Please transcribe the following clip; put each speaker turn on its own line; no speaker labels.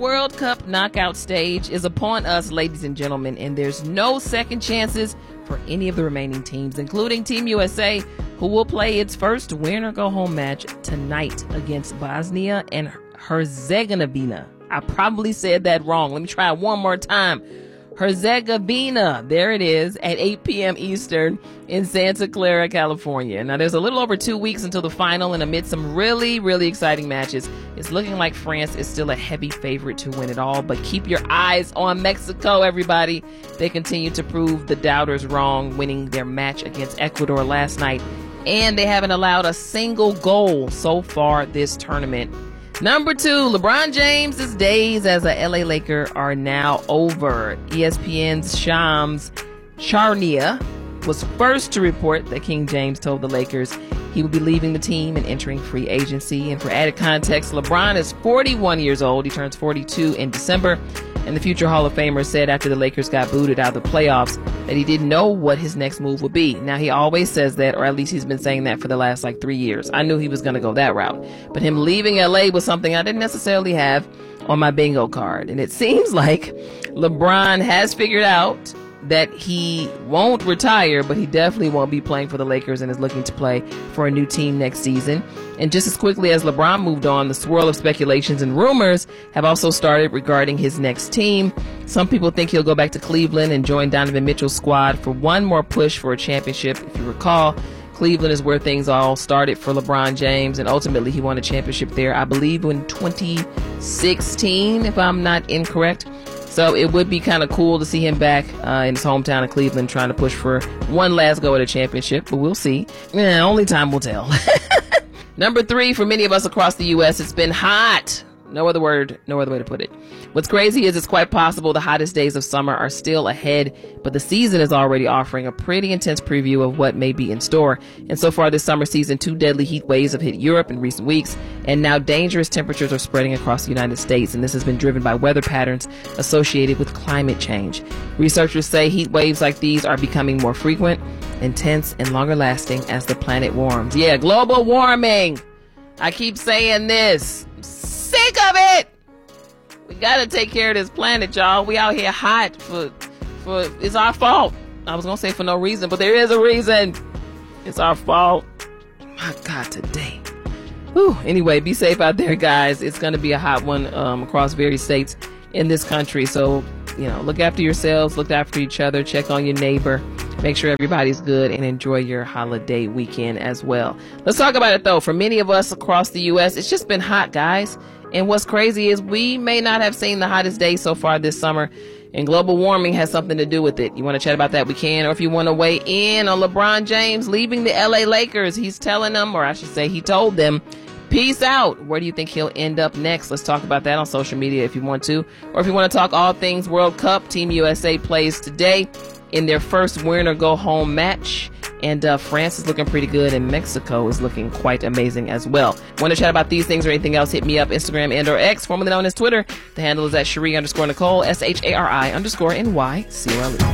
World Cup knockout stage is upon us, ladies and gentlemen, and there's no second chances for any of the remaining teams, including Team USA, who will play its first win-or-go-home match tonight against Bosnia and Herzegovina. I probably said that wrong. Let me try it one more time. Herzegovina. There it is at 8 p.m. Eastern in Santa Clara, California. Now, there's a little over 2 weeks until the final, and amid some really, really exciting matches, it's looking like France is still a heavy favorite to win it all. But keep your eyes on Mexico, everybody. They continue to prove the doubters wrong, winning their match against Ecuador last night, and they haven't allowed a single goal so far this tournament. Number 2, LeBron James's days as a LA Laker are now over. ESPN's Shams Charania was first to report that King James told the Lakers he would be leaving the team and entering free agency. And for added context, LeBron is 41 years old. He turns 42 in December. And the future Hall of Famer said after the Lakers got booted out of the playoffs that he didn't know what his next move would be. Now, he always says that, or at least he's been saying that for the last 3 years. I knew he was going to go that route. But him leaving LA was something I didn't necessarily have on my bingo card. And it seems like LeBron has figured out that he won't retire, but he definitely won't be playing for the Lakers and is looking to play for a new team next season. And just as quickly as LeBron moved on, the swirl of speculations and rumors have also started regarding his next team. Some people think he'll go back to Cleveland and join Donovan Mitchell's squad for one more push for a championship. If you recall, Cleveland is where things all started for LeBron James, and ultimately he won a championship there, I believe, in 2016, if I'm not incorrect. So it would be kind of cool to see him back in his hometown of Cleveland trying to push for one last go at a championship, but we'll see. Only time will tell. Number 3, for many of us across the U.S., it's been hot. No other way to put it. What's crazy is it's quite possible the hottest days of summer are still ahead, but the season is already offering a pretty intense preview of what may be in store. And so far this summer season, 2 deadly heat waves have hit Europe in recent weeks, and now dangerous temperatures are spreading across the United States, and this has been driven by weather patterns associated with climate change. Researchers say heat waves like these are becoming more frequent, intense, and longer lasting as the planet warms. Yeah, global warming. I keep saying this. Sick of it. We gotta take care of this planet, y'all. We out here hot for it's our fault. I was gonna say for no reason, but there is a reason. It's our fault. My God, today. Whew. Anyway, be safe out there, guys. It's gonna be a hot one across various states in this country. So, look after yourselves, look after each other, check on your neighbor. Make sure everybody's good and enjoy your holiday weekend as well. Let's talk about it, though. For many of us across the U.S., it's just been hot, guys. And what's crazy is we may not have seen the hottest day so far this summer, and global warming has something to do with it. You want to chat about that? We can. Or if you want to weigh in on LeBron James leaving the LA Lakers, he's telling them, or I should say he told them, peace out. Where do you think he'll end up next? Let's talk about that on social media if you want to. Or if you want to talk all things World Cup, Team USA plays today in their first win-or-go-home match. And France is looking pretty good, and Mexico is looking quite amazing as well. Want to chat about these things or anything else, hit me up, Instagram and or X, formerly known as Twitter. The handle is at Cherie_Nicole, SHARI_NYCOLE.